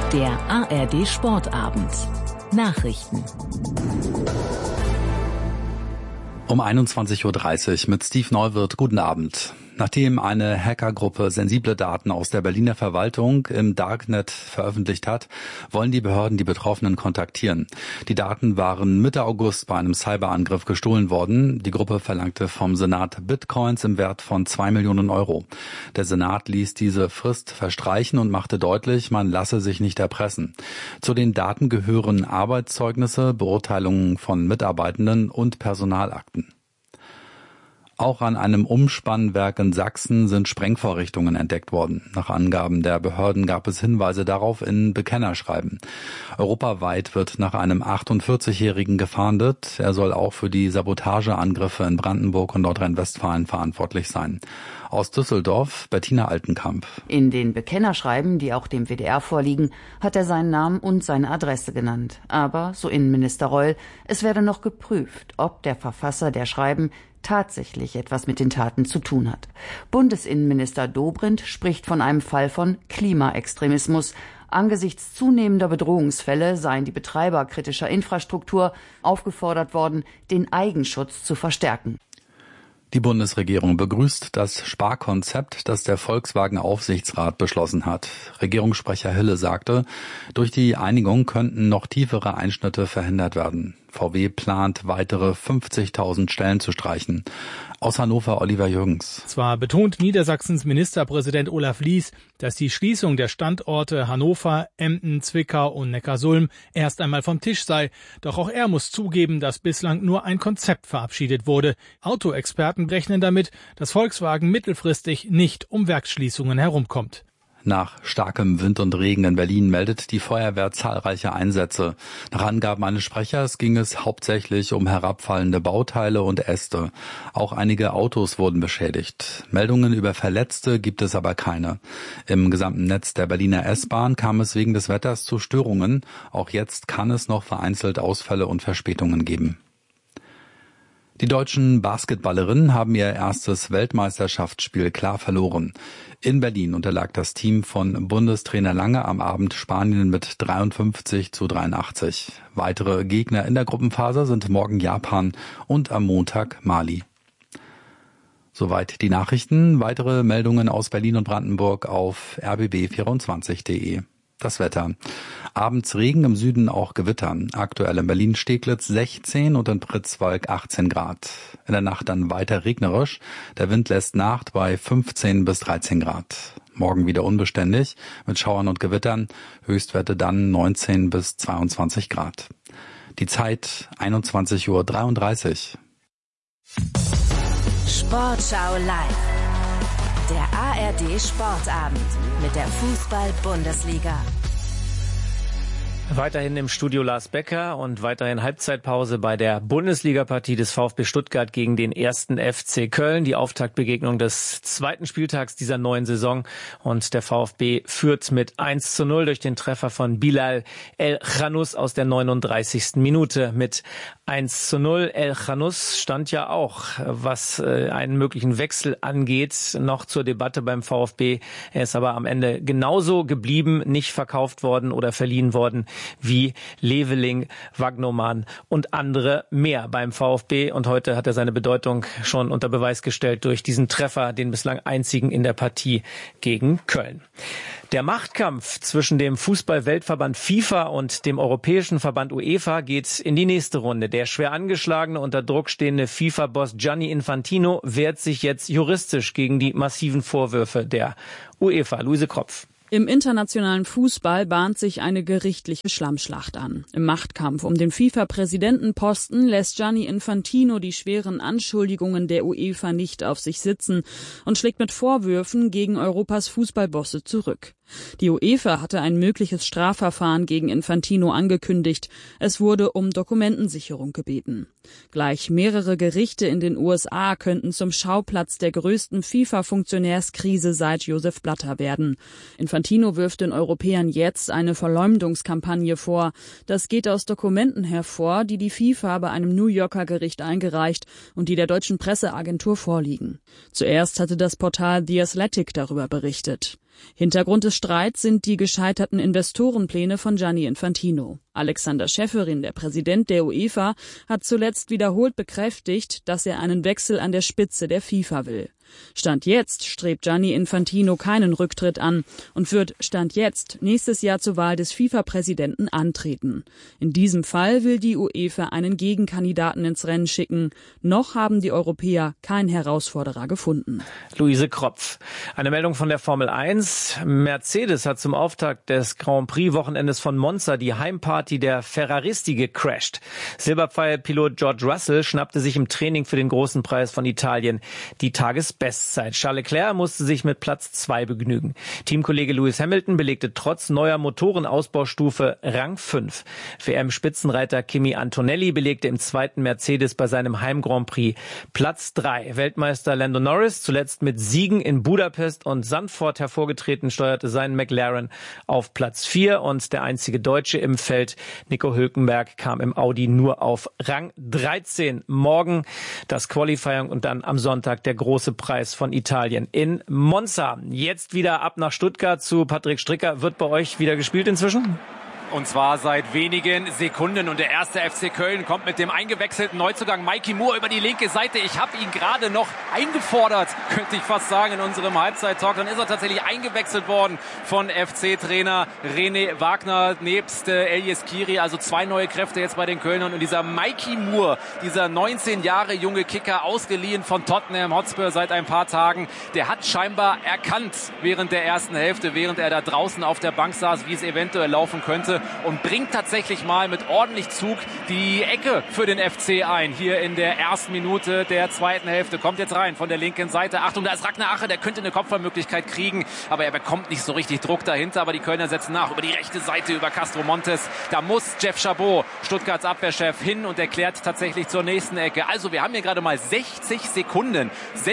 Der ARD Sportabend. Nachrichten. Um 21:30 Uhr mit Steve Neuwirth. Guten Abend. Nachdem eine Hackergruppe sensible Daten aus der Berliner Verwaltung im Darknet veröffentlicht hat, wollen die Behörden die Betroffenen kontaktieren. Die Daten waren Mitte August bei einem Cyberangriff gestohlen worden. Die Gruppe verlangte vom Senat Bitcoins im Wert von 2 Millionen Euro. Der Senat ließ diese Frist verstreichen und machte deutlich, man lasse sich nicht erpressen. Zu den Daten gehören Arbeitszeugnisse, Beurteilungen von Mitarbeitenden und Personalakten. Auch an einem Umspannwerk in Sachsen sind Sprengvorrichtungen entdeckt worden. Nach Angaben der Behörden gab es Hinweise darauf in Bekennerschreiben. Europaweit wird nach einem 48-Jährigen gefahndet. Er soll auch für die Sabotageangriffe in Brandenburg und Nordrhein-Westfalen verantwortlich sein. Aus Düsseldorf, Bettina Altenkamp. In den Bekennerschreiben, die auch dem WDR vorliegen, hat er seinen Namen und seine Adresse genannt. Aber, so Innenminister Reul, es werde noch geprüft, ob der Verfasser der Schreiben tatsächlich etwas mit den Taten zu tun hat. Bundesinnenminister Dobrindt spricht von einem Fall von Klimaextremismus. Angesichts zunehmender Bedrohungsfälle seien die Betreiber kritischer Infrastruktur aufgefordert worden, den Eigenschutz zu verstärken. Die Bundesregierung begrüßt das Sparkonzept, das der Volkswagen-Aufsichtsrat beschlossen hat. Regierungssprecher Hille sagte, durch die Einigung könnten noch tiefere Einschnitte verhindert werden. VW plant, weitere 50.000 Stellen zu streichen. Aus Hannover Oliver Jürgens. Zwar betont Niedersachsens Ministerpräsident Olaf Lies, dass die Schließung der Standorte Hannover, Emden, Zwickau und Neckarsulm erst einmal vom Tisch sei. Doch auch er muss zugeben, dass bislang nur ein Konzept verabschiedet wurde. Autoexperten rechnen damit, dass Volkswagen mittelfristig nicht um Werksschließungen herumkommt. Nach starkem Wind und Regen in Berlin meldet die Feuerwehr zahlreiche Einsätze. Nach Angaben eines Sprechers ging es hauptsächlich um herabfallende Bauteile und Äste. Auch einige Autos wurden beschädigt. Meldungen über Verletzte gibt es aber keine. Im gesamten Netz der Berliner S-Bahn kam es wegen des Wetters zu Störungen. Auch jetzt kann es noch vereinzelt Ausfälle und Verspätungen geben. Die deutschen Basketballerinnen haben ihr erstes Weltmeisterschaftsspiel klar verloren. In Berlin unterlag das Team von Bundestrainer Lange am Abend Spanien mit 53:83. Weitere Gegner in der Gruppenphase sind morgen Japan und am Montag Mali. Soweit die Nachrichten. Weitere Meldungen aus Berlin und Brandenburg auf rbb24.de. Das Wetter. Abends Regen, im Süden auch Gewitter. Aktuell in Berlin-Steglitz 16 und in Pritzwalk 18 Grad. In der Nacht dann weiter regnerisch. Der Wind lässt nach bei 15 bis 13 Grad. Morgen wieder unbeständig mit Schauern und Gewittern. Höchstwerte dann 19 bis 22 Grad. Die Zeit 21:33 Uhr. Sportschau live. Der ARD Sportabend mit der Fußball-Bundesliga. Weiterhin im Studio Lars Becker und weiterhin Halbzeitpause bei der Bundesliga-Partie des VfB Stuttgart gegen den 1. FC Köln. Die Auftaktbegegnung des zweiten Spieltags dieser neuen Saison. Und der VfB führt mit 1:0 durch den Treffer von Bilal El Khanous aus der 39. Minute mit 1:0. El Khanous stand ja auch, was einen möglichen Wechsel angeht, noch zur Debatte beim VfB. Er ist aber am Ende genauso geblieben, nicht verkauft worden oder verliehen worden wie Leveling, Wagnoman und andere mehr beim VfB. Und heute hat er seine Bedeutung schon unter Beweis gestellt durch diesen Treffer, den bislang einzigen in der Partie gegen Köln. Der Machtkampf zwischen dem Fußball-Weltverband FIFA und dem Europäischen Verband UEFA geht in die nächste Runde. Der schwer angeschlagene, unter Druck stehende FIFA-Boss Gianni Infantino wehrt sich jetzt juristisch gegen die massiven Vorwürfe der UEFA. Luise Kropf. Im internationalen Fußball bahnt sich eine gerichtliche Schlammschlacht an. Im Machtkampf um den FIFA-Präsidentenposten lässt Gianni Infantino die schweren Anschuldigungen der UEFA nicht auf sich sitzen und schlägt mit Vorwürfen gegen Europas Fußballbosse zurück. Die UEFA hatte ein mögliches Strafverfahren gegen Infantino angekündigt. Es wurde um Dokumentensicherung gebeten. Gleich mehrere Gerichte in den USA könnten zum Schauplatz der größten FIFA-Funktionärskrise seit Josef Blatter werden. Infantino wirft den Europäern jetzt eine Verleumdungskampagne vor. Das geht aus Dokumenten hervor, die die FIFA bei einem New Yorker Gericht eingereicht und die der deutschen Presseagentur vorliegen. Zuerst hatte das Portal The Athletic darüber berichtet. Hintergrund des Streits sind die gescheiterten Investorenpläne von Gianni Infantino. Alexander Schäferin, der Präsident der UEFA, hat zuletzt wiederholt bekräftigt, dass er einen Wechsel an der Spitze der FIFA will. Stand jetzt strebt Gianni Infantino keinen Rücktritt an und wird Stand jetzt nächstes Jahr zur Wahl des FIFA-Präsidenten antreten. In diesem Fall will die UEFA einen Gegenkandidaten ins Rennen schicken. Noch haben die Europäer keinen Herausforderer gefunden. Luise Kropf. Eine Meldung von der Formel 1. Mercedes hat zum Auftakt des Grand Prix-Wochenendes von Monza die Heimparty der Ferraristi gecrasht. Silberpfeil-Pilot George Russell schnappte sich im Training für den großen Preis von Italien die Tagesbestzeit. Charles Leclerc musste sich mit Platz 2 begnügen. Teamkollege Lewis Hamilton belegte trotz neuer Motorenausbaustufe Rang 5. WM-Spitzenreiter Kimi Antonelli belegte im zweiten Mercedes bei seinem Heim-Grand Prix Platz 3. Weltmeister Lando Norris, zuletzt mit Siegen in Budapest und Zandvoort hervorgetreten, steuerte seinen McLaren auf Platz 4 und der einzige Deutsche im Feld, Nico Hülkenberg, kam im Audi nur auf Rang 13. Morgen das Qualifying und dann am Sonntag der große Preis von Italien in Monza. Jetzt wieder ab nach Stuttgart zu Patrick Stricker. Wird bei euch wieder gespielt inzwischen? Und zwar seit wenigen Sekunden. Und der erste FC Köln kommt mit dem eingewechselten Neuzugang Mikey Moore über die linke Seite. Ich habe ihn gerade noch eingefordert, könnte ich fast sagen, in unserem Halbzeit-Talk. Dann ist er tatsächlich eingewechselt worden von FC-Trainer René Wagner nebst Elias Kiri. Also 2 neue Kräfte jetzt bei den Kölnern. Und dieser Mikey Moore, dieser 19 Jahre junge Kicker, ausgeliehen von Tottenham Hotspur seit ein paar Tagen, der hat scheinbar erkannt während der ersten Hälfte, während er da draußen auf der Bank saß, wie es eventuell laufen könnte. Und bringt tatsächlich mal mit ordentlich Zug die Ecke für den FC ein. Hier in der ersten Minute der zweiten Hälfte. Kommt jetzt rein von der linken Seite. Achtung, da ist Ragnar Ache, der könnte eine Kopfballmöglichkeit kriegen. Aber er bekommt nicht so richtig Druck dahinter. Aber die Kölner setzen nach über die rechte Seite, über Castro Montes. Da muss Jeff Chabot, Stuttgarts Abwehrchef, hin und erklärt tatsächlich zur nächsten Ecke. Also wir haben hier gerade mal 60 Sekunden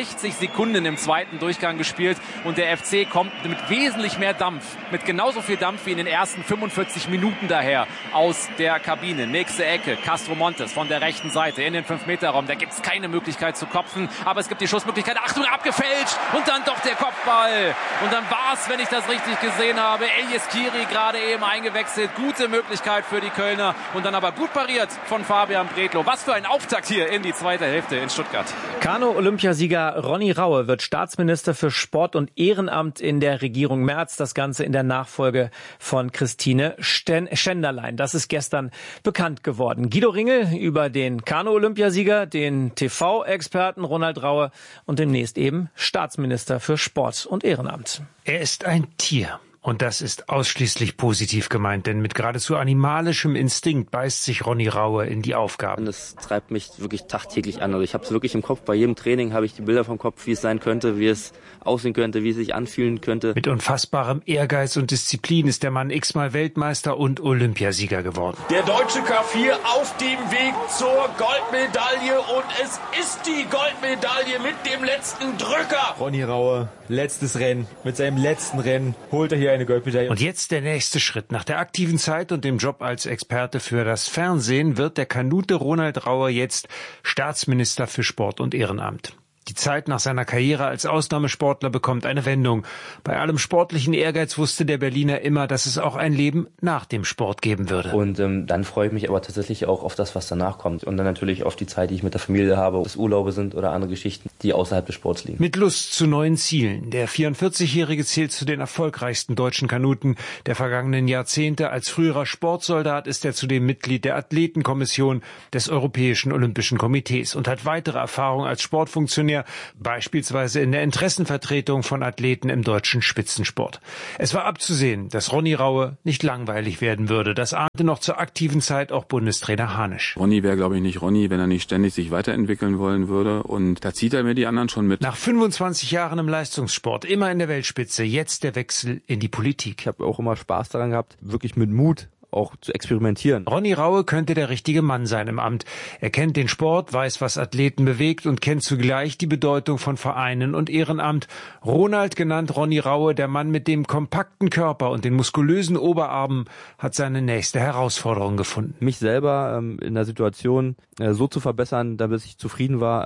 im zweiten Durchgang gespielt. Und der FC kommt mit wesentlich mehr Dampf, mit genauso viel Dampf wie in den ersten 45 Minuten daher aus der Kabine. Nächste Ecke, Castro Montes von der rechten Seite in den 5-Meter-Raum. Da gibt es keine Möglichkeit zu kopfen, aber es gibt die Schussmöglichkeit. Achtung, abgefälscht und dann doch der Kopfball. Und dann war es, wenn ich das richtig gesehen habe, Elias Kiri gerade eben eingewechselt. Gute Möglichkeit für die Kölner und dann aber gut pariert von Fabian Bredlow. Was für ein Auftakt hier in die zweite Hälfte in Stuttgart. Kanu-Olympiasieger Ronny Raue wird Staatsminister für Sport und Ehrenamt in der Regierung Merz. Das Ganze in der Nachfolge von Christine Schenderlein. Das ist gestern bekannt geworden. Guido Ringel über den Kanu-Olympiasieger, den TV-Experten Ronald Raue und demnächst eben Staatsminister für Sport und Ehrenamt. Er ist ein Tier. Und das ist ausschließlich positiv gemeint, denn mit geradezu animalischem Instinkt beißt sich Ronny Raue in die Aufgaben. Das treibt mich wirklich tagtäglich an. Also ich habe es wirklich im Kopf. Bei jedem Training habe ich die Bilder vom Kopf, wie es sein könnte, wie es aussehen könnte, wie es sich anfühlen könnte. Mit unfassbarem Ehrgeiz und Disziplin ist der Mann x-mal Weltmeister und Olympiasieger geworden. Der deutsche K4 auf dem Weg zur Goldmedaille und es ist die Goldmedaille mit dem letzten Drücker. Ronny Raue, letztes Rennen. Mit seinem letzten Rennen holt er hier eine Goldmedaille. Und jetzt der nächste Schritt. Nach der aktiven Zeit und dem Job als Experte für das Fernsehen wird der Kanute Ronald Raue jetzt Staatsminister für Sport und Ehrenamt. Die Zeit nach seiner Karriere als Ausnahmesportler bekommt eine Wendung. Bei allem sportlichen Ehrgeiz wusste der Berliner immer, dass es auch ein Leben nach dem Sport geben würde. Und dann freue ich mich aber tatsächlich auch auf das, was danach kommt. Und dann natürlich auf die Zeit, die ich mit der Familie habe, ob es Urlaube sind oder andere Geschichten, die außerhalb des Sports liegen. Mit Lust zu neuen Zielen. Der 44-Jährige zählt zu den erfolgreichsten deutschen Kanuten der vergangenen Jahrzehnte. Als früherer Sportsoldat ist er zudem Mitglied der Athletenkommission des Europäischen Olympischen Komitees und hat weitere Erfahrung als Sportfunktionär, beispielsweise in der Interessenvertretung von Athleten im deutschen Spitzensport. Es war abzusehen, dass Ronny Raue nicht langweilig werden würde. Das ahnte noch zur aktiven Zeit auch Bundestrainer Hanisch. Ronny wäre, glaube ich, nicht Ronny, wenn er nicht ständig sich weiterentwickeln wollen würde. Und da zieht er mir die anderen schon mit. Nach 25 Jahren im Leistungssport, immer in der Weltspitze, jetzt der Wechsel in die Politik. Ich habe auch immer Spaß daran gehabt, wirklich mit Mut auch zu experimentieren. Ronny Raue könnte der richtige Mann sein im Amt. Er kennt den Sport, weiß, was Athleten bewegt und kennt zugleich die Bedeutung von Vereinen und Ehrenamt. Ronald, genannt Ronny Raue, der Mann mit dem kompakten Körper und den muskulösen Oberarmen, hat seine nächste Herausforderung gefunden. Mich selber in der Situation so zu verbessern, damit ich zufrieden war,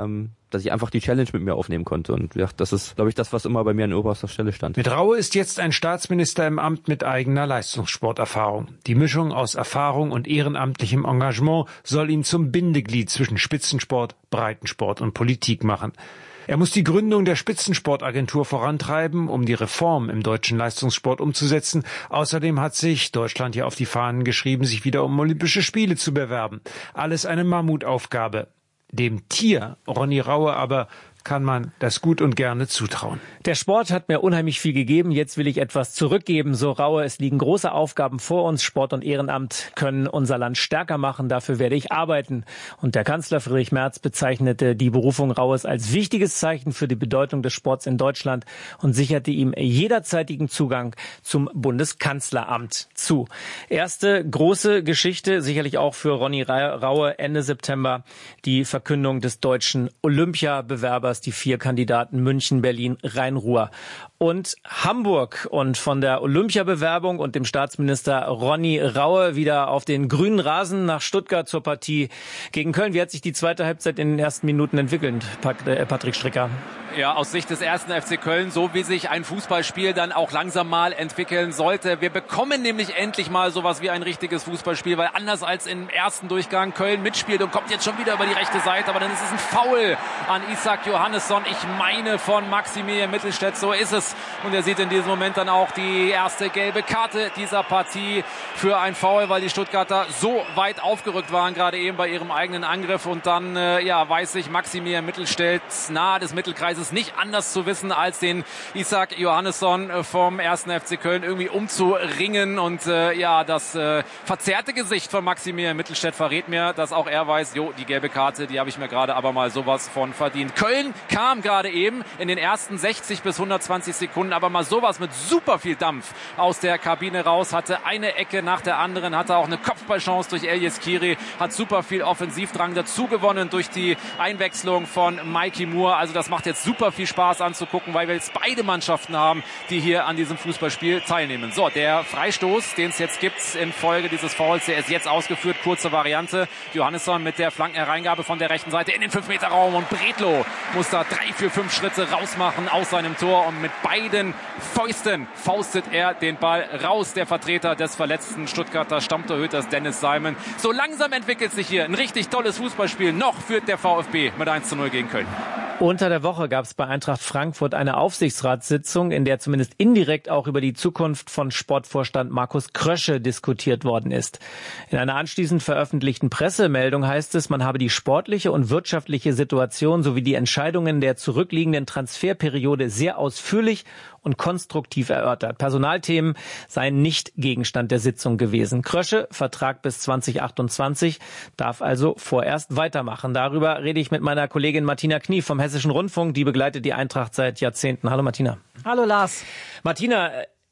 dass ich einfach die Challenge mit mir aufnehmen konnte. Und ja, das ist, glaube ich, das, was immer bei mir an oberster Stelle stand. Mit Raue ist jetzt ein Staatsminister im Amt mit eigener Leistungssporterfahrung. Die Mischung aus Erfahrung und ehrenamtlichem Engagement soll ihn zum Bindeglied zwischen Spitzensport, Breitensport und Politik machen. Er muss die Gründung der Spitzensportagentur vorantreiben, um die Reform im deutschen Leistungssport umzusetzen. Außerdem hat sich Deutschland ja auf die Fahnen geschrieben, sich wieder um Olympische Spiele zu bewerben. Alles eine Mammutaufgabe. Dem Tier Ronny Raue aber kann man das gut und gerne zutrauen. Der Sport hat mir unheimlich viel gegeben. Jetzt will ich etwas zurückgeben. So Raue, es liegen große Aufgaben vor uns. Sport und Ehrenamt können unser Land stärker machen. Dafür werde ich arbeiten. Und der Kanzler Friedrich Merz bezeichnete die Berufung Raues als wichtiges Zeichen für die Bedeutung des Sports in Deutschland und sicherte ihm jederzeitigen Zugang zum Bundeskanzleramt zu. Erste große Geschichte, sicherlich auch für Ronny Raue, Ende September, die Verkündung des deutschen Olympiabewerbers. Die 4 Kandidaten München, Berlin, Rhein-Ruhr und Hamburg. Und von der Olympiabewerbung und dem Staatsminister Ronny Raue wieder auf den grünen Rasen nach Stuttgart zur Partie gegen Köln. Wie hat sich die zweite Halbzeit in den ersten Minuten entwickelt, Patrick Stricker? Ja, aus Sicht des ersten FC Köln, so wie sich ein Fußballspiel dann auch langsam mal entwickeln sollte. Wir bekommen nämlich endlich mal sowas wie ein richtiges Fußballspiel, weil anders als im ersten Durchgang Köln mitspielt und kommt jetzt schon wieder über die rechte Seite, aber dann ist es ein Foul an Isak Johannesson. Ich meine von Maximilian Mittelstädt, so ist es. Und er sieht in diesem Moment dann auch die erste gelbe Karte dieser Partie für ein Foul, weil die Stuttgarter so weit aufgerückt waren, gerade eben bei ihrem eigenen Angriff. Und dann weiß sich Maximilian Mittelstädt nahe des Mittelkreises nicht anders zu wissen, als den Isak Johannesson vom 1. FC Köln irgendwie umzuringen. Und das verzerrte Gesicht von Maximilian Mittelstädt verrät mir, dass auch er weiß, die gelbe Karte, die habe ich mir gerade aber mal sowas von verdient. Köln kam gerade eben in den ersten 60 bis 120 Sekunden aber mal sowas mit super viel Dampf aus der Kabine raus, hatte eine Ecke nach der anderen, hatte auch eine Kopfballchance durch Elias Kiri, hat super viel Offensivdrang dazu gewonnen durch die Einwechslung von Mikey Moore. Also das macht jetzt super viel Spaß anzugucken, weil wir jetzt beide Mannschaften haben, die hier an diesem Fußballspiel teilnehmen. So, der Freistoß, den es jetzt gibt infolge dieses Fouls, der ist jetzt ausgeführt, kurze Variante. Johannesson mit der Flankenhereingabe von der rechten Seite in den 5-Meter-Raum und Bredlow muss da 3, 4, 5 Schritte rausmachen aus seinem Tor und mit beiden Fäusten faustet er den Ball raus, der Vertreter des verletzten Stuttgarter Stammtorhüters Dennis Simon. So langsam entwickelt sich hier ein richtig tolles Fußballspiel. Noch führt der VfB mit 1:0 gegen Köln. Unter der Woche gab es bei Eintracht Frankfurt eine Aufsichtsratssitzung, in der zumindest indirekt auch über die Zukunft von Sportvorstand Markus Krösche diskutiert worden ist. In einer anschließend veröffentlichten Pressemeldung heißt es, man habe die sportliche und wirtschaftliche Situation sowie die Entscheidungen der zurückliegenden Transferperiode sehr ausführlich und konstruktiv erörtert. Personalthemen seien nicht Gegenstand der Sitzung gewesen. Krösche, Vertrag bis 2028, darf also vorerst weitermachen. Darüber rede ich mit meiner Kollegin Martina Knie vom Hessischen Rundfunk. Die begleitet die Eintracht seit Jahrzehnten. Hallo Martina. Hallo Lars. Martina,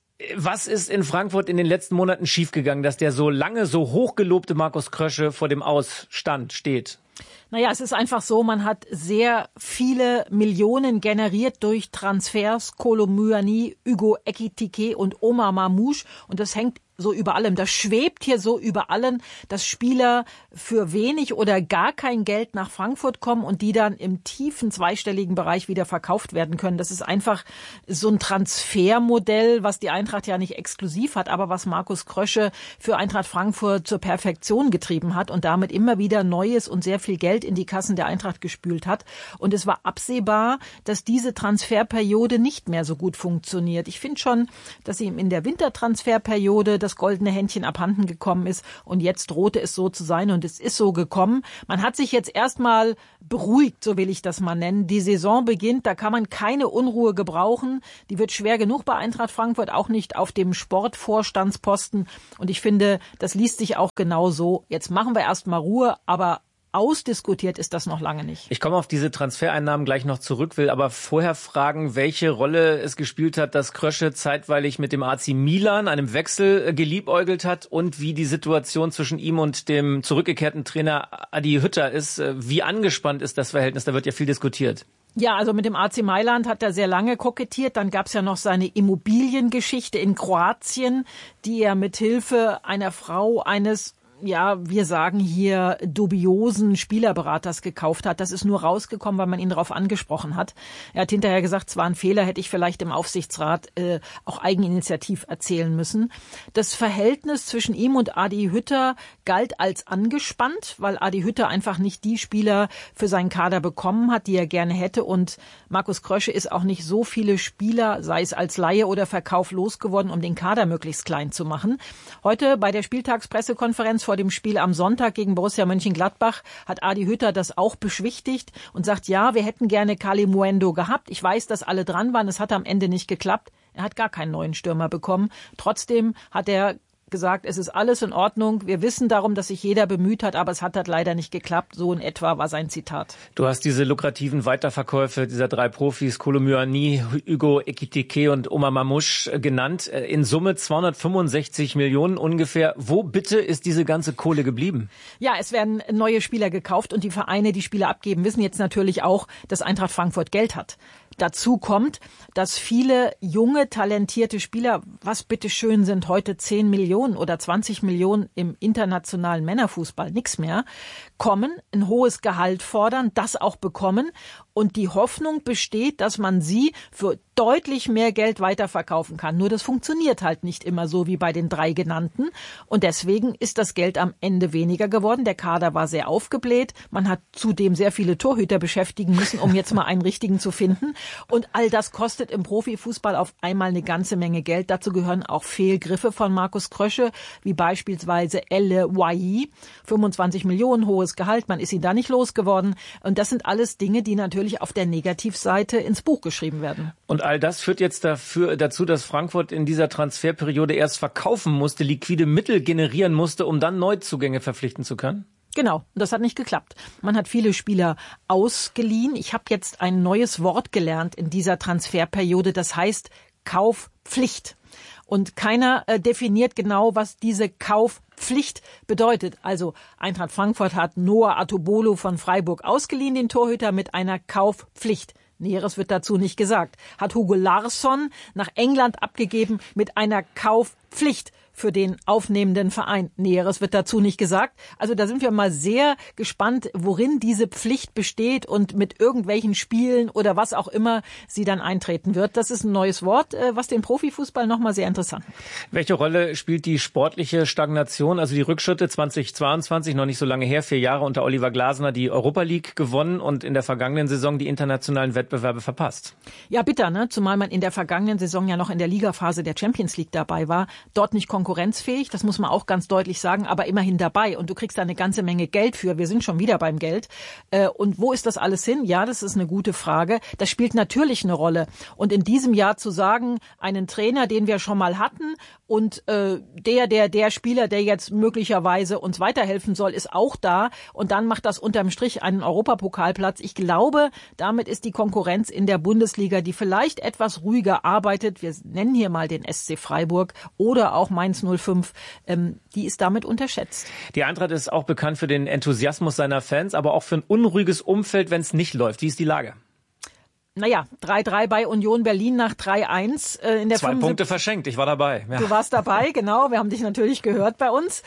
was ist in Frankfurt in den letzten Monaten schiefgegangen, dass der so lange so hochgelobte Markus Krösche vor dem Ausstand steht? Naja, es ist einfach so, man hat sehr viele Millionen generiert durch Transfers, Kolo Muani, Hugo Ekitike und Omar Mamouche und das hängt so über allem. Das schwebt hier so über allem, dass Spieler für wenig oder gar kein Geld nach Frankfurt kommen und die dann im tiefen zweistelligen Bereich wieder verkauft werden können. Das ist einfach so ein Transfermodell, was die Eintracht ja nicht exklusiv hat, aber was Markus Krösche für Eintracht Frankfurt zur Perfektion getrieben hat und damit immer wieder neues und sehr viel Geld in die Kassen der Eintracht gespült hat. Und es war absehbar, dass diese Transferperiode nicht mehr so gut funktioniert. Ich finde schon, dass ihm in der Wintertransferperiode das goldene Händchen abhanden gekommen ist und jetzt drohte es so zu sein und es ist so gekommen. Man hat sich jetzt erstmal beruhigt, so will ich das mal nennen. Die Saison beginnt, da kann man keine Unruhe gebrauchen. Die wird schwer genug bei Eintracht Frankfurt, auch nicht auf dem Sportvorstandsposten und ich finde, das liest sich auch genau so. Jetzt machen wir erstmal Ruhe, aber ausdiskutiert ist das noch lange nicht. Ich komme auf diese Transfereinnahmen gleich noch zurück, will aber vorher fragen, welche Rolle es gespielt hat, dass Krösche zeitweilig mit dem AC Milan, einem Wechsel, geliebäugelt hat und wie die Situation zwischen ihm und dem zurückgekehrten Trainer Adi Hütter ist. Wie angespannt ist das Verhältnis? Da wird ja viel diskutiert. Ja, also mit dem AC Mailand hat er sehr lange kokettiert. Dann gab's ja noch seine Immobiliengeschichte in Kroatien, die er mit Hilfe einer Frau eines wir sagen hier, dubiosen Spielerberaters gekauft hat. Das ist nur rausgekommen, weil man ihn darauf angesprochen hat. Er hat hinterher gesagt, es war ein Fehler, hätte ich vielleicht im Aufsichtsrat auch eigeninitiativ erzählen müssen. Das Verhältnis zwischen ihm und Adi Hütter galt als angespannt, weil Adi Hütter einfach nicht die Spieler für seinen Kader bekommen hat, die er gerne hätte. Und Markus Krösche ist auch nicht so viele Spieler, sei es als Leihe oder Verkauf, losgeworden, um den Kader möglichst klein zu machen. Heute bei der Spieltagspressekonferenz vor dem Spiel am Sonntag gegen Borussia Mönchengladbach hat Adi Hütter das auch beschwichtigt und sagt, ja, wir hätten gerne Kalimuendo gehabt. Ich weiß, dass alle dran waren. Es hat am Ende nicht geklappt. Er hat gar keinen neuen Stürmer bekommen. Trotzdem hat er gesagt, es ist alles in Ordnung. Wir wissen darum, dass sich jeder bemüht hat, aber es hat halt leider nicht geklappt. So in etwa war sein Zitat. Du hast diese lukrativen Weiterverkäufe dieser 3 Profis, Kolo Muani, Ugo Ekitike und Omar Mamouche genannt. In Summe 265 Millionen ungefähr. Wo bitte ist diese ganze Kohle geblieben? Ja, es werden neue Spieler gekauft und die Vereine, die Spieler abgeben, wissen jetzt natürlich auch, dass Eintracht Frankfurt Geld hat. Dazu kommt, dass viele junge, talentierte Spieler, was bitteschön sind heute 10 Millionen oder 20 Millionen im internationalen Männerfußball, nix mehr, kommen, ein hohes Gehalt fordern, das auch bekommen und die Hoffnung besteht, dass man sie für deutlich mehr Geld weiterverkaufen kann. Nur das funktioniert halt nicht immer so wie bei den 3 genannten und deswegen ist das Geld am Ende weniger geworden. Der Kader war sehr aufgebläht. Man hat zudem sehr viele Torhüter beschäftigen müssen, um jetzt mal einen richtigen zu finden. Und all das kostet im Profifußball auf einmal eine ganze Menge Geld. Dazu gehören auch Fehlgriffe von Markus Krösche, wie beispielsweise Elle Wai, 25 Millionen hohes Gehalt. Man ist ihn da nicht losgeworden. Und das sind alles Dinge, die natürlich auf der Negativseite ins Buch geschrieben werden. Und all das führt jetzt dazu, dass Frankfurt in dieser Transferperiode erst verkaufen musste, liquide Mittel generieren musste, um dann Neuzugänge verpflichten zu können? Genau, das hat nicht geklappt. Man hat viele Spieler ausgeliehen. Ich habe jetzt ein neues Wort gelernt in dieser Transferperiode, das heißt Kaufpflicht. Und keiner definiert genau, was diese Kaufpflicht bedeutet. Also Eintracht Frankfurt hat Noah Atobolo von Freiburg ausgeliehen, den Torhüter, mit einer Kaufpflicht. Näheres wird dazu nicht gesagt. Hat Hugo Larsson nach England abgegeben mit einer Kaufpflicht für den aufnehmenden Verein. Näheres wird dazu nicht gesagt. Also da sind wir mal sehr gespannt, worin diese Pflicht besteht und mit irgendwelchen Spielen oder was auch immer sie dann eintreten wird. Das ist ein neues Wort, was den Profifußball nochmal sehr interessant macht. Welche Rolle spielt die sportliche Stagnation, also die Rückschritte 2022, noch nicht so lange her, 4 Jahre unter Oliver Glasner, die Europa League gewonnen und in der vergangenen Saison die internationalen Wettbewerbe verpasst? Ja, bitter, ne? Zumal man in der vergangenen Saison ja noch in der Ligaphase der Champions League dabei war. Dort nicht konkurrenzfähig, das muss man auch ganz deutlich sagen, aber immerhin dabei. Und du kriegst da eine ganze Menge Geld für. Wir sind schon wieder beim Geld. Und wo ist das alles hin? Ja, das ist eine gute Frage. Das spielt natürlich eine Rolle. Und in diesem Jahr zu sagen, einen Trainer, den wir schon mal hatten und der Spieler, der jetzt möglicherweise uns weiterhelfen soll, ist auch da. Und dann macht das unterm Strich einen Europapokalplatz. Ich glaube, damit ist die Konkurrenz in der Bundesliga, die vielleicht etwas ruhiger arbeitet, wir nennen hier mal den SC Freiburg oder auch Mainz 05, die ist damit unterschätzt. Die Eintracht ist auch bekannt für den Enthusiasmus seiner Fans, aber auch für ein unruhiges Umfeld, wenn es nicht läuft. Wie ist die Lage? Naja, 3-3 bei Union Berlin nach 3-1 in der 2 Punkte verschenkt, ich war dabei. Ja. Du warst dabei, genau, wir haben dich natürlich gehört bei uns.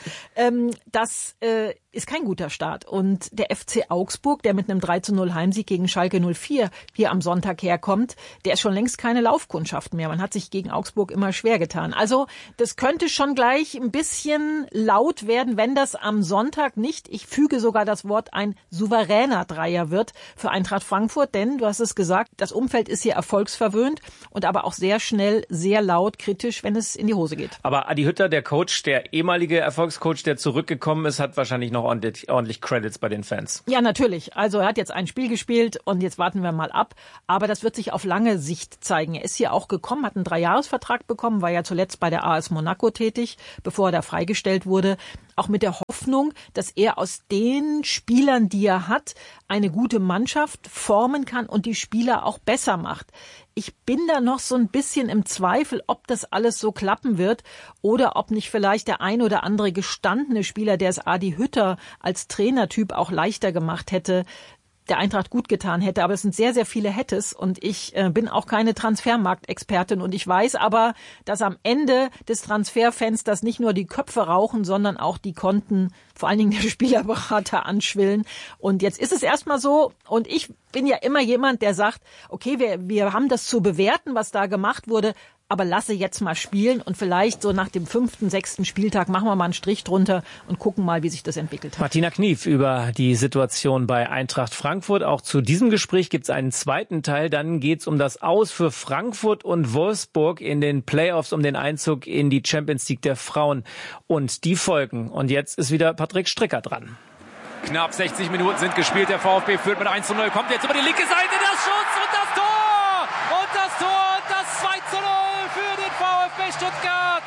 Das ist kein guter Start. Und der FC Augsburg, der mit einem 3-0 Heimsieg gegen Schalke 04 hier am Sonntag herkommt, der ist schon längst keine Laufkundschaft mehr. Man hat sich gegen Augsburg immer schwer getan. Also das könnte schon gleich ein bisschen laut werden, wenn das am Sonntag nicht, ich füge sogar das Wort, ein souveräner Dreier wird für Eintracht Frankfurt. Denn, du hast es gesagt, das Umfeld ist hier erfolgsverwöhnt und aber auch sehr schnell, sehr laut kritisch, wenn es in die Hose geht. Aber Adi Hütter, der Coach, der ehemalige Erfolgscoach, der zurückgekommen ist, hat wahrscheinlich noch ordentlich Credits bei den Fans. Ja, natürlich. Also er hat jetzt ein Spiel gespielt und jetzt warten wir mal ab. Aber das wird sich auf lange Sicht zeigen. Er ist hier auch gekommen, hat einen 3-Jahres-Vertrag bekommen, war ja zuletzt bei der AS Monaco tätig, bevor er da freigestellt wurde. Auch mit der Hoffnung, dass er aus den Spielern, die er hat, eine gute Mannschaft formen kann und die Spieler auch besser macht. Ich bin da noch so ein bisschen im Zweifel, ob das alles so klappen wird oder ob nicht vielleicht der ein oder andere gestandene Spieler, der es Adi Hütter als Trainertyp auch leichter gemacht hätte, der Eintracht gut getan hätte. Aber es sind sehr, sehr viele Hättes und ich bin auch keine Transfermarktexpertin und ich weiß aber, dass am Ende des Transferfensters nicht nur die Köpfe rauchen, sondern auch die Konten, vor allen Dingen der Spielerberater, anschwillen. Und jetzt ist es erstmal so und ich bin ja immer jemand, der sagt, okay, wir haben das zu bewerten, was da gemacht wurde, aber lasse jetzt mal spielen und vielleicht so nach dem 5., 6. Spieltag machen wir mal einen Strich drunter und gucken mal, wie sich das entwickelt hat. Martina Knief über die Situation bei Eintracht Frankfurt. Auch zu diesem Gespräch gibt es einen zweiten Teil. Dann geht es um das Aus für Frankfurt und Wolfsburg in den Playoffs, um den Einzug in die Champions League der Frauen und die Folgen. Und jetzt ist wieder Patrick Stricker dran. Knapp 60 Minuten sind gespielt. Der VfB führt mit 1:0. Kommt jetzt über die linke Seite. Der Schuss und das Tor! Und das Tor und das 2:0 für den VfB Stuttgart.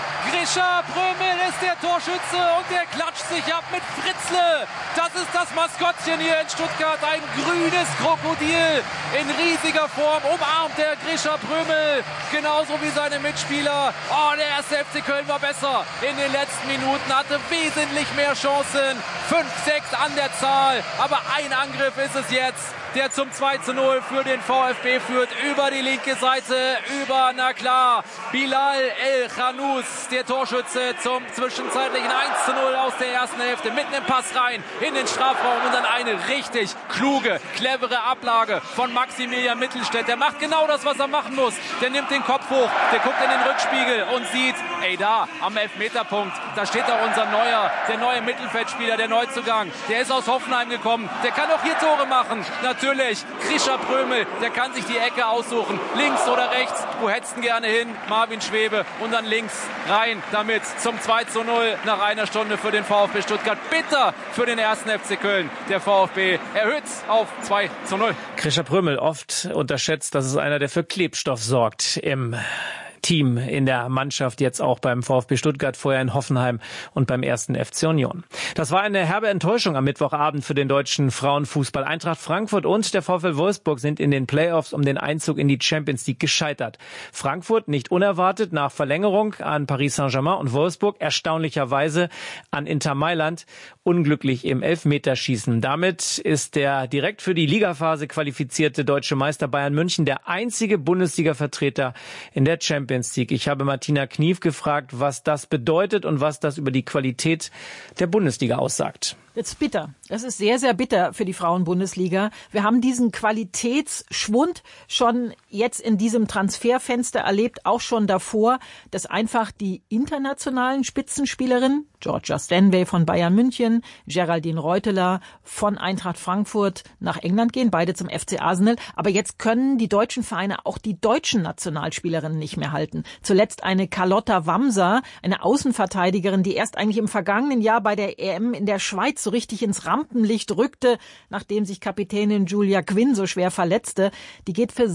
Grisha Prömel ist der Torschütze und der klatscht sich ab mit Fritzle. Das ist das Maskottchen hier in Stuttgart. Ein grünes Krokodil in riesiger Form. Umarmt der Grisha Prömel. Genauso wie seine Mitspieler. Oh, der erste FC Köln war besser. In den letzten Minuten hatte wesentlich mehr Chancen. 5, 6 an der Zahl. Aber ein Angriff ist es jetzt, der zum 2:0 für den VfB führt. Über die linke Seite, über, na klar, Bilal El Khanous, der Torschütze zum zwischenzeitlichen 1:0 aus der ersten Hälfte. Mitten im Pass rein in den Strafraum und dann eine richtig kluge, clevere Ablage von Maximilian Mittelstädt. Der macht genau das, was er machen muss. Der nimmt den Kopf hoch, der guckt in den Rückspiegel und sieht, ey, da am Elfmeterpunkt, da steht doch der neue Mittelfeldspieler, der Neuzugang. Der ist aus Hoffenheim gekommen, der kann auch hier Tore machen. Natürlich, Grisha Prömel, der kann sich die Ecke aussuchen. Links oder rechts, wo hättest du gerne hin? Marvin Schwebe und dann links rein damit zum 2:0 nach einer Stunde für den VfB Stuttgart. Bitter für den ersten FC Köln. Der VfB erhöht auf 2:0. Grisha Prömel, oft unterschätzt, dass es einer, der für Klebstoff sorgt im Team, in der Mannschaft, jetzt auch beim VfB Stuttgart, vorher in Hoffenheim und beim 1. FC Union. Das war eine herbe Enttäuschung am Mittwochabend für den deutschen Frauenfußball. Eintracht Frankfurt und der VfL Wolfsburg sind in den Playoffs um den Einzug in die Champions League gescheitert. Frankfurt nicht unerwartet nach Verlängerung an Paris Saint-Germain und Wolfsburg erstaunlicherweise an Inter Mailand, unglücklich im Elfmeterschießen. Damit ist der direkt für die Ligaphase qualifizierte deutsche Meister Bayern München der einzige Bundesliga-Vertreter in der Champions League. Ich habe Martina Knief gefragt, was das bedeutet und was das über die Qualität der Bundesliga aussagt. Das ist bitter. Das ist sehr, sehr bitter für die Frauen-Bundesliga. Wir haben diesen Qualitätsschwund schon jetzt in diesem Transferfenster erlebt, auch schon davor, dass einfach die internationalen Spitzenspielerinnen, Georgia Stanway von Bayern München, Geraldine Reuteler von Eintracht Frankfurt nach England gehen, beide zum FC Arsenal. Aber jetzt können die deutschen Vereine auch die deutschen Nationalspielerinnen nicht mehr halten. Zuletzt eine Carlotta Wamser, eine Außenverteidigerin, die erst eigentlich im vergangenen Jahr bei der EM in der Schweiz so richtig ins Rampenlicht rückte, nachdem sich Kapitänin Julia Quinn so schwer verletzte. Die geht für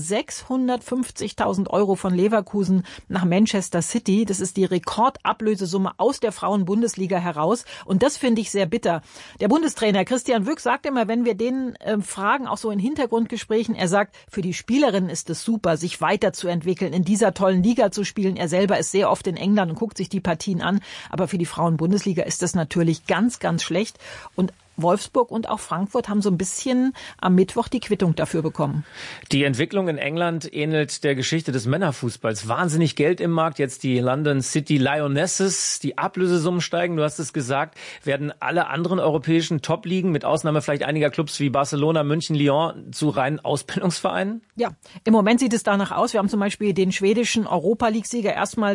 650.000 € von Leverkusen nach Manchester City. Das ist die Rekordablösesumme aus der Frauen-Bundesliga heraus. Und das finde ich sehr bitter. Der Bundestrainer Christian Wück sagt immer, wenn wir den fragen, auch so in Hintergrundgesprächen, er sagt, für die Spielerinnen ist es super, sich weiterzuentwickeln, in dieser tollen Liga zu spielen. Er selber ist sehr oft in England und guckt sich die Partien an. Aber für die Frauen-Bundesliga ist das natürlich ganz, ganz schlecht. Und Wolfsburg und auch Frankfurt haben so ein bisschen am Mittwoch die Quittung dafür bekommen. Die Entwicklung in England ähnelt der Geschichte des Männerfußballs. Wahnsinnig Geld im Markt. Jetzt die London City Lionesses. Die Ablösesummen steigen, du hast es gesagt. Werden alle anderen europäischen Top-Ligen, mit Ausnahme vielleicht einiger Clubs wie Barcelona, München, Lyon, zu reinen Ausbildungsvereinen? Ja, im Moment sieht es danach aus. Wir haben zum Beispiel den schwedischen Europa-League-Sieger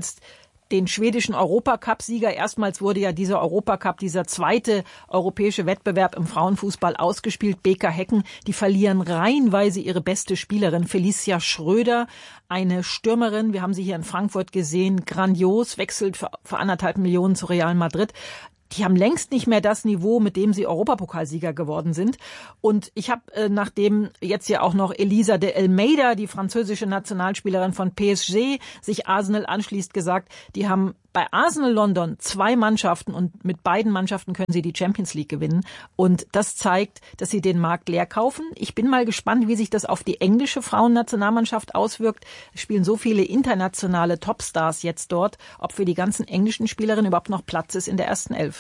den schwedischen Europacup-Sieger. Erstmals wurde ja dieser Europacup, dieser zweite europäische Wettbewerb im Frauenfußball ausgespielt. BK Häcken, die verlieren reihenweise ihre beste Spielerin, Felicia Schröder, eine Stürmerin. Wir haben sie hier in Frankfurt gesehen, grandios, wechselt für 1,5 Millionen zu Real Madrid. Die haben längst nicht mehr das Niveau, mit dem sie Europapokalsieger geworden sind. Und ich habe, nachdem jetzt ja auch noch Elisa de Almeida, die französische Nationalspielerin von PSG, sich Arsenal anschließt, gesagt, die haben bei Arsenal London 2 Mannschaften und mit beiden Mannschaften können sie die Champions League gewinnen. Und das zeigt, dass sie den Markt leer kaufen. Ich bin mal gespannt, wie sich das auf die englische Frauennationalmannschaft auswirkt. Es spielen so viele internationale Topstars jetzt dort, ob für die ganzen englischen Spielerinnen überhaupt noch Platz ist in der ersten 11.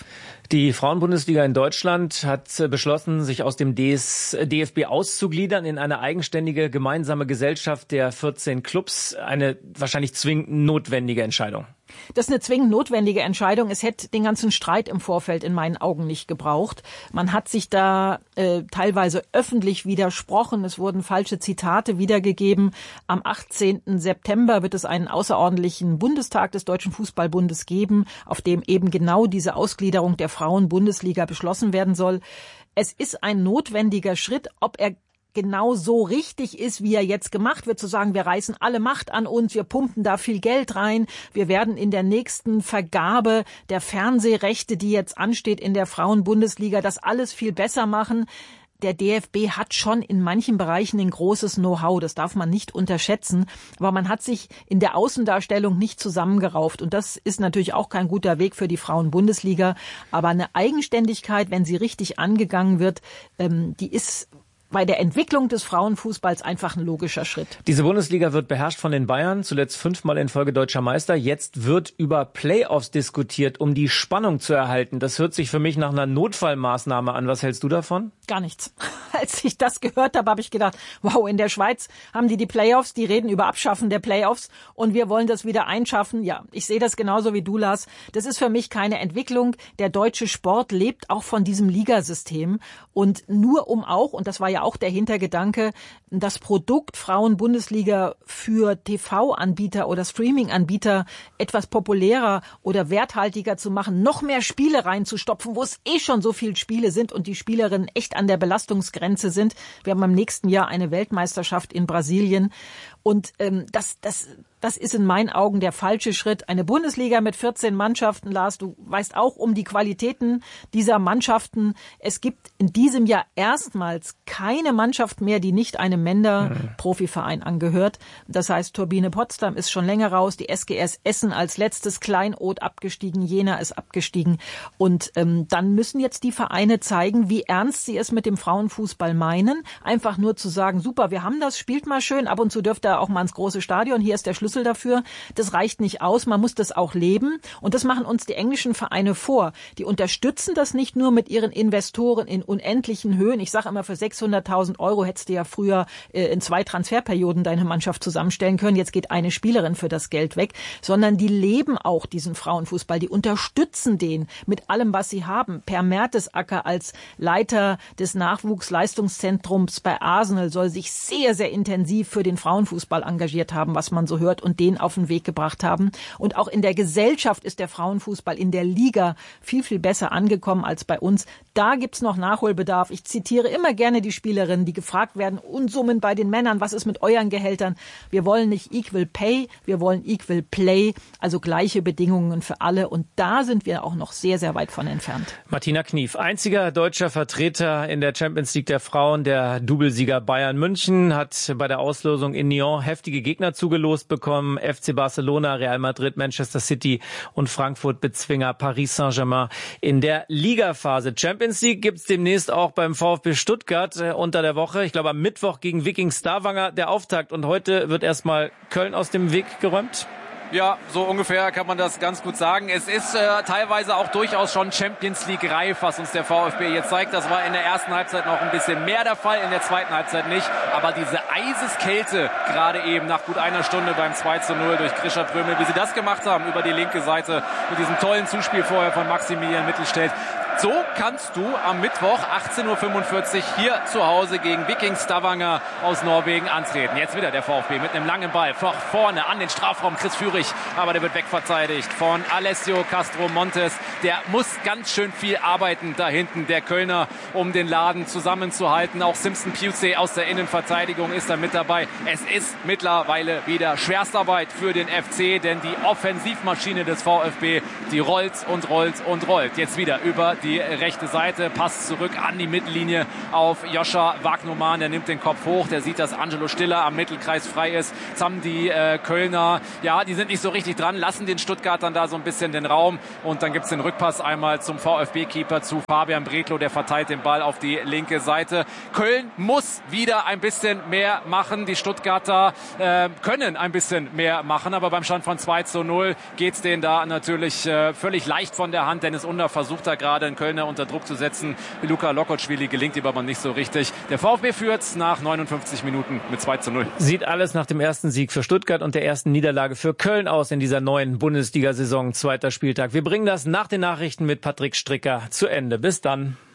Knief. Die Frauenbundesliga in Deutschland hat beschlossen, sich aus dem DFB auszugliedern in eine eigenständige gemeinsame Gesellschaft der 14 Clubs. Eine wahrscheinlich zwingend notwendige Entscheidung. Das ist eine zwingend notwendige Entscheidung. Es hätte den ganzen Streit im Vorfeld in meinen Augen nicht gebraucht. Man hat sich da teilweise öffentlich widersprochen. Es wurden falsche Zitate wiedergegeben. Am 18. September wird es einen außerordentlichen Bundestag des Deutschen Fußballbundes geben, auf dem eben genau diese Ausgliederung der Frauenbundesliga beschlossen werden soll. Es ist ein notwendiger Schritt, ob er genau so richtig ist, wie er jetzt gemacht wird, zu sagen, wir reißen alle Macht an uns, wir pumpen da viel Geld rein, wir werden in der nächsten Vergabe der Fernsehrechte, die jetzt ansteht in der Frauenbundesliga, das alles viel besser machen. Der DFB hat schon in manchen Bereichen ein großes Know-how, das darf man nicht unterschätzen, aber man hat sich in der Außendarstellung nicht zusammengerauft und das ist natürlich auch kein guter Weg für die Frauenbundesliga, aber eine Eigenständigkeit, wenn sie richtig angegangen wird, die ist bei der Entwicklung des Frauenfußballs einfach ein logischer Schritt. Diese Bundesliga wird beherrscht von den Bayern, zuletzt 5-mal in Folge deutscher Meister. Jetzt wird über Playoffs diskutiert, um die Spannung zu erhalten. Das hört sich für mich nach einer Notfallmaßnahme an. Was hältst du davon? Gar nichts. Als ich das gehört habe, habe ich gedacht, wow, in der Schweiz haben die Playoffs, die reden über Abschaffen der Playoffs und wir wollen das wieder einschaffen. Ja, ich sehe das genauso wie du, Lars. Das ist für mich keine Entwicklung. Der deutsche Sport lebt auch von diesem Ligasystem und nur und das war ja auch der Hintergedanke, das Produkt Frauenbundesliga für TV-Anbieter oder Streaming-Anbieter etwas populärer oder werthaltiger zu machen, noch mehr Spiele reinzustopfen, wo es schon so viele Spiele sind und die Spielerinnen echt an der Belastungsgrenze sind. Wir haben im nächsten Jahr eine Weltmeisterschaft in Brasilien und das ist in meinen Augen der falsche Schritt. Eine Bundesliga mit 14 Mannschaften, Lars, du weißt auch um die Qualitäten dieser Mannschaften. Es gibt in diesem Jahr erstmals keine Mannschaft mehr, die nicht einem Männer-Profiverein angehört. Das heißt, Turbine Potsdam ist schon länger raus, die SGS Essen als letztes, Kleinod abgestiegen, Jena ist abgestiegen. Und dann müssen jetzt die Vereine zeigen, wie ernst sie es mit dem Frauenfußball meinen. Einfach nur zu sagen, super, wir haben das, spielt mal schön, ab und zu dürft ihr auch mal ins große Stadion, hier ist der Schlüssel dafür. Das reicht nicht aus, man muss das auch leben. Und das machen uns die englischen Vereine vor. Die unterstützen das nicht nur mit ihren Investoren in unendlichen Höhen. Ich sage immer, für 600.000 € hättest du ja früher in 2 Transferperioden deine Mannschaft zusammenstellen können. Jetzt geht eine Spielerin für das Geld weg. Sondern die leben auch diesen Frauenfußball. Die unterstützen den mit allem, was sie haben. Per Mertesacker als Leiter des Nachwuchsleistungszentrums bei Arsenal soll sich sehr, sehr intensiv für den Frauenfußball engagiert haben, was man so hört, und den auf den Weg gebracht haben. Und auch in der Gesellschaft ist der Frauenfußball in der Liga viel, viel besser angekommen als bei uns. Da gibt's noch Nachholbedarf. Ich zitiere immer gerne die Spielerinnen, die gefragt werden, Unsummen bei den Männern, was ist mit euren Gehältern? Wir wollen nicht equal pay, wir wollen equal play, also gleiche Bedingungen für alle. Und da sind wir auch noch sehr, sehr weit von entfernt. Martina Knief, einziger deutscher Vertreter in der Champions League der Frauen. Der Doublesieger Bayern München hat bei der Auslosung in Nyon heftige Gegner zugelost bekommen. FC Barcelona, Real Madrid, Manchester City und Frankfurt Bezwinger Paris Saint-Germain in der Ligaphase. Champions League gibt's demnächst auch beim VfB Stuttgart unter der Woche. Ich glaube am Mittwoch gegen Viking Stavanger der Auftakt. Und heute wird erstmal Köln aus dem Weg geräumt. Ja, so ungefähr kann man das ganz gut sagen. Es ist teilweise auch durchaus schon Champions League reif, was uns der VfB jetzt zeigt. Das war in der ersten Halbzeit noch ein bisschen mehr der Fall, in der zweiten Halbzeit nicht. Aber diese Eiseskälte, gerade eben nach gut einer Stunde beim 2:0 durch Grisha Prömel, wie sie das gemacht haben über die linke Seite mit diesem tollen Zuspiel vorher von Maximilian Mittelstädt. So kannst du am Mittwoch 18:45 Uhr hier zu Hause gegen Viking Stavanger aus Norwegen antreten. Jetzt wieder der VfB mit einem langen Ball vorne an den Strafraum. Chris Führig, aber der wird wegverteidigt von Alessio Castro Montes. Der muss ganz schön viel arbeiten da hinten, der Kölner, um den Laden zusammenzuhalten. Auch Simpson Pusey aus der Innenverteidigung ist da mit dabei. Es ist mittlerweile wieder Schwerstarbeit für den FC, denn die Offensivmaschine des VfB, die rollt und rollt und rollt. Jetzt wieder über die rechte Seite, Pass zurück an die Mittellinie auf Joscha Wagnoman, der nimmt den Kopf hoch, der sieht, dass Angelo Stiller am Mittelkreis frei ist. Jetzt haben die Kölner, ja, die sind nicht so richtig dran, lassen den Stuttgartern da so ein bisschen den Raum und dann gibt's den Rückpass einmal zum VfB-Keeper, zu Fabian Bredlow, der verteilt den Ball auf die linke Seite. Köln muss wieder ein bisschen mehr machen, die Stuttgarter können ein bisschen mehr machen, aber beim Stand von 2:0 geht's denen da natürlich völlig leicht von der Hand. Dennis Undaff versucht da gerade einen Kölner unter Druck zu setzen. Luka Lokotschwili gelingt ihm aber nicht so richtig. Der VfB führt nach 59 Minuten mit 2:0. Sieht alles nach dem ersten Sieg für Stuttgart und der ersten Niederlage für Köln aus in dieser neuen Bundesliga-Saison. 2. Spieltag. Wir bringen das nach den Nachrichten mit Patrick Stricker zu Ende. Bis dann.